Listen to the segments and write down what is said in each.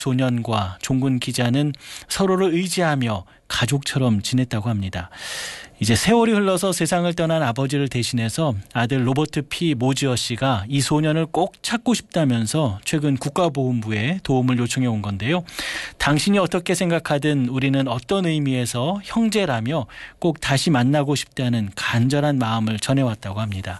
소년과 종군 기자는 서로를 의지하며 가족처럼 지냈다고 합니다. 이제 세월이 흘러서 세상을 떠난 아버지를 대신해서 아들 로버트 P. 모지어 씨가 이 소년을 꼭 찾고 싶다면서 최근 국가보훈부에 도움을 요청해 온 건데요. 당신이 어떻게 생각하든 우리는 어떤 의미에서 형제라며 꼭 다시 만나고 싶다는 간절한 마음을 전해왔다고 합니다.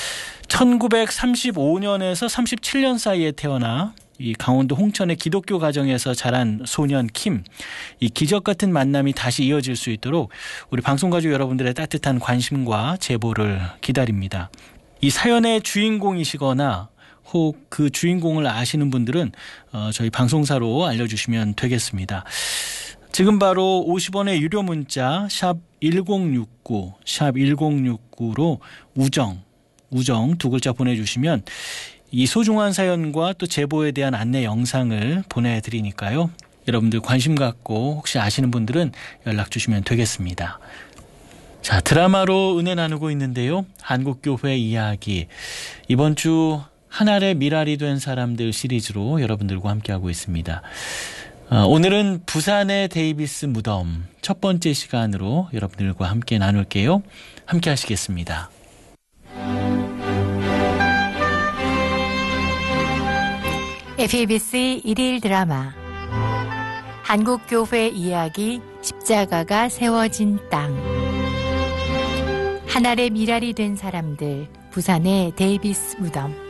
1935년에서 37년 사이에 태어나 이 강원도 홍천의 기독교 가정에서 자란 소년 킴, 이 기적 같은 만남이 다시 이어질 수 있도록 우리 방송가족 여러분들의 따뜻한 관심과 제보를 기다립니다. 이 사연의 주인공이시거나 혹 그 주인공을 아시는 분들은 저희 방송사로 알려주시면 되겠습니다. 지금 바로 50원의 유료 문자 샵 1069, 샵 1069로 우정 두 글자 보내주시면 이 소중한 사연과 또 제보에 대한 안내 영상을 보내드리니까요. 여러분들 관심 갖고 혹시 아시는 분들은 연락 주시면 되겠습니다. 자, 드라마로 은혜 나누고 있는데요. 한국교회 이야기. 이번 주 하늘의 미랄이 된 사람들 시리즈로 여러분들과 함께하고 있습니다. 오늘은 부산의 데이비스 무덤 첫 번째 시간으로 여러분들과 함께 나눌게요. 함께 하시겠습니다. FEBC 일일 드라마 한국교회 이야기 십자가가 세워진 땅 하늘의 미랄이 된 사람들 부산의 데이비스 무덤